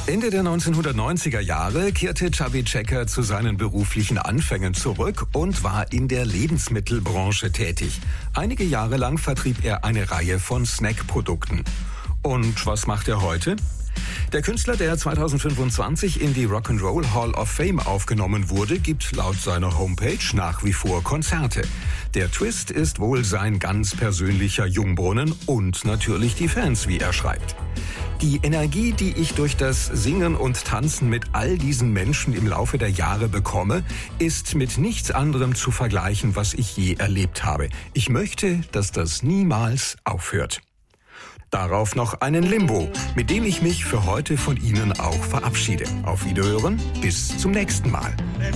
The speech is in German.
Ende der 1990er Jahre kehrte Chubby Checker zu seinen beruflichen Anfängen zurück und war in der Lebensmittelbranche tätig. Einige Jahre lang vertrieb er eine Reihe von Snackprodukten. Und was macht er heute? Der Künstler, der 2025 in die Rock'n'Roll Hall of Fame aufgenommen wurde, gibt laut seiner Homepage nach wie vor Konzerte. Der Twist ist wohl sein ganz persönlicher Jungbrunnen und natürlich die Fans, wie er schreibt. Die Energie, die ich durch das Singen und Tanzen mit all diesen Menschen im Laufe der Jahre bekomme, ist mit nichts anderem zu vergleichen, was ich je erlebt habe. Ich möchte, dass das niemals aufhört. Darauf noch einen Limbo, mit dem ich mich für heute von Ihnen auch verabschiede. Auf Wiederhören, bis zum nächsten Mal.